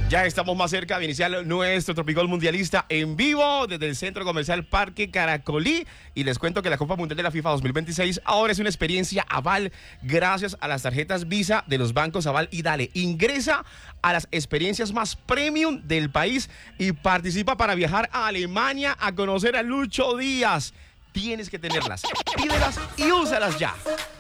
Ya estamos más cerca de iniciar nuestro Tropicol Mundialista en vivo desde el Centro Comercial Parque Caracolí. Y les cuento que la Copa Mundial de la FIFA 2026 ahora es una experiencia Aval gracias a las tarjetas Visa de los bancos Aval y Dale. Ingresa a las experiencias más premium del país y participa para viajar a Alemania a conocer a Lucho Díaz. Tienes que tenerlas, pídelas y úsalas ya.